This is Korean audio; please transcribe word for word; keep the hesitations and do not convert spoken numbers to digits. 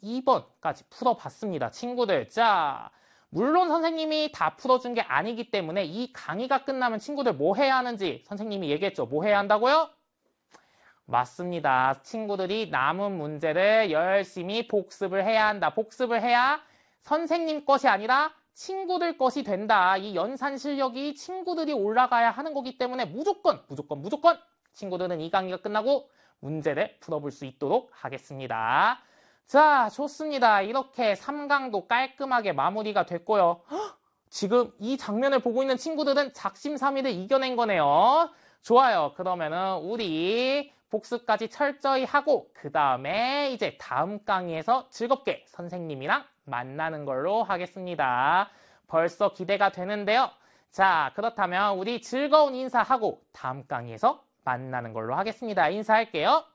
이 번까지 풀어봤습니다. 친구들, 자, 물론 선생님이 다 풀어준 게 아니기 때문에 이 강의가 끝나면 친구들 뭐 해야 하는지 선생님이 얘기했죠. 뭐 해야 한다고요? 맞습니다. 친구들이 남은 문제를 열심히 복습을 해야 한다. 복습을 해야 선생님 것이 아니라 친구들 것이 된다. 이 연산 실력이 친구들이 올라가야 하는 거기 때문에 무조건 무조건 무조건 친구들은 이 강의가 끝나고 문제를 풀어볼 수 있도록 하겠습니다. 자, 좋습니다. 이렇게 삼 강도 깔끔하게 마무리가 됐고요. 헉, 지금 이 장면을 보고 있는 친구들은 작심삼일을 이겨낸 거네요. 좋아요. 그러면은 우리 복습까지 철저히 하고 그 다음에 이제 다음 강의에서 즐겁게 선생님이랑 만나는 걸로 하겠습니다. 벌써 기대가 되는데요. 자, 그렇다면 우리 즐거운 인사하고 다음 강의에서 만나는 걸로 하겠습니다. 인사할게요.